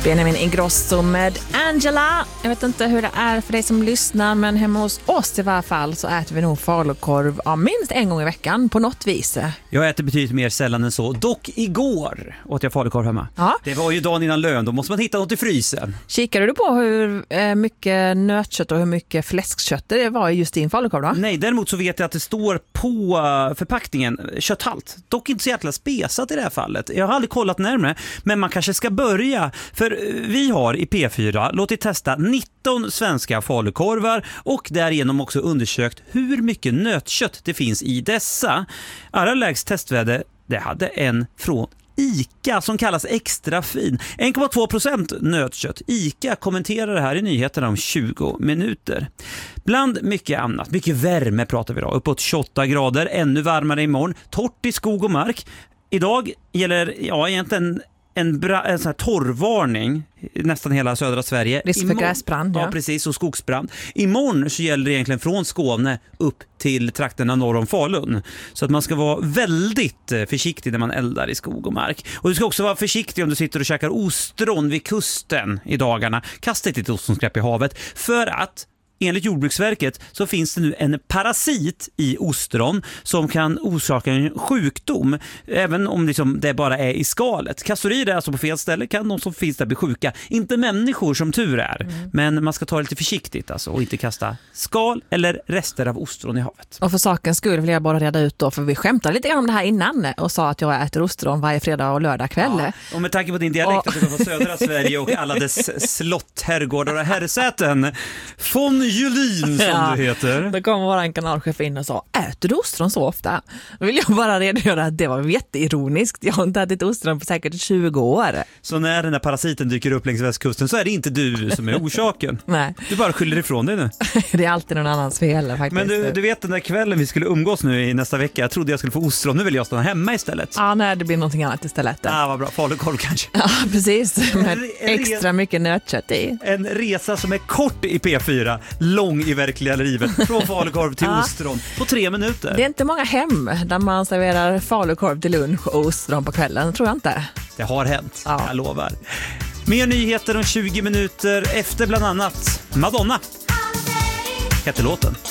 Benjamin Ingrosso med Angela. Jag vet inte hur det är för dig som lyssnar, men hemma hos oss i varje fall så äter vi nog falukorv minst en gång i veckan på något vis. Jag äter betydligt mer sällan än så. Dock igår åt jag falukorv hemma. Ja. Det var ju dagen innan lön, då måste man hitta något i frysen. Kikade du på hur mycket nötkött och hur mycket fläskkött det var i just din falukorv då? Nej, däremot så vet jag att det står på förpackningen kötthalt. Dock inte så jäkla spesat i det här fallet. Jag har aldrig kollat närmare, men man kanske ska börja. För vi har i P4 låtit testa 19 svenska falukorvar och därigenom också undersökt hur mycket nötkött det finns i dessa. Allra lägst testvärde, det hade en från ICA som kallas extra fin. 1,2% nötkött. ICA kommenterar det här i nyheterna om 20 minuter. Bland mycket annat, mycket värme pratar vi då. Uppåt 28 grader, ännu varmare imorgon. Torrt i skog och mark. Idag gäller egentligen en sån här torrvarning nästan hela södra Sverige. Risk för gräsbrand, ja, precis, och skogsbrand. Imorgon så gäller det egentligen från Skåne upp till trakterna norr om Falun. Så att man ska vara väldigt försiktig när man eldar i skog och mark. Och du ska också vara försiktig om du sitter och käkar ostron vid kusten i dagarna. Kasta inte ett ostronskräpp i havet, för att enligt Jordbruksverket så finns det nu en parasit i ostron som kan orsaka en sjukdom, även om liksom det bara är i skalet. Kastar i det alltså på fel ställe kan de som finns där bli sjuka. Inte människor som tur är, men man ska ta det lite försiktigt alltså, och inte kasta skal eller rester av ostron i havet. Och för sakens skull vill jag bara reda ut då, för vi skämtade lite grann om det här innan och sa att jag äter ostron varje fredag och lördag kväll. Ja, och med tanke på din dialekt att du kommer från södra Sverige och alla dess slott, herrgårdar och herrsäten. Von Julin som du heter. Då kom våran kanalchef in och sa, äter du ostron så ofta? Då vill jag bara redogöra att det var jätteironiskt. Jag har inte ätit ostron på säkert 20 år. Så när den där parasiten dyker upp längs västkusten så är det inte du som är orsaken. Nej. Du bara skyller ifrån dig nu. Det är alltid någon annans fel faktiskt. Men du vet den där kvällen vi skulle umgås nu i nästa vecka. Jag trodde jag skulle få ostron, nu vill jag stanna hemma istället. Ja, nej, det blir någonting annat istället. Ja, vad bra. Falukorv kanske. Ja, precis. Med extra mycket nötkött i. En resa som är kort i P4, lång i verkliga livet. Från falukorv till ostron på 3 minuter. Det är inte många hem där man serverar falukorv till lunch och ostron på kvällen, tror jag inte. Det har hänt, jag lovar. Mer nyheter om 20 minuter efter bland annat Madonna. Heter låten.